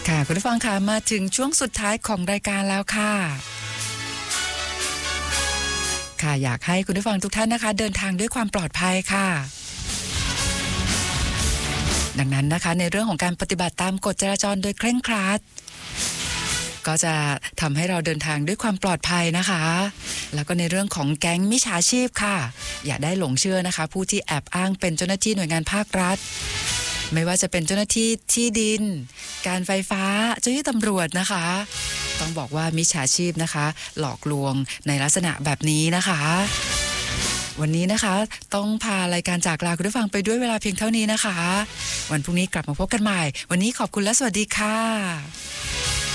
ค่ะคุณผู้ฟังค่ะมาถึงช่วงสุดท้ายของรายการแล้วค่ะอยากให้คุณผู้ฟังทุกท่านนะคะเดินทางด้วยความปลอดภัยค่ะดังนั้นนะคะในเรื่องของการปฏิบัติตามกฎจราจรโดยเคร่งครัดก็จะทำให้เราเดินทางด้วยความปลอดภัยนะคะแล้วก็ในเรื่องของแก๊งมิจฉาชีพค่ะอย่าได้หลงเชื่อนะคะผู้ที่แอบอ้างเป็นเจ้าหน้าที่หน่วยงานภาครัฐไม่ว่าจะเป็นเจ้าหน้าที่ที่ดินการไฟฟ้าเจ้าหน้าที่ตำรวจนะคะต้องบอกว่ามิจฉาชีพนะคะหลอกลวงในลักษณะแบบนี้นะคะวันนี้นะคะต้องพารายการจากลาคุณผู้ฟังไปด้วยเวลาเพียงเท่านี้นะคะวันพรุ่งนี้กลับมาพบกันใหม่วันนี้ขอบคุณและสวัสดีค่ะ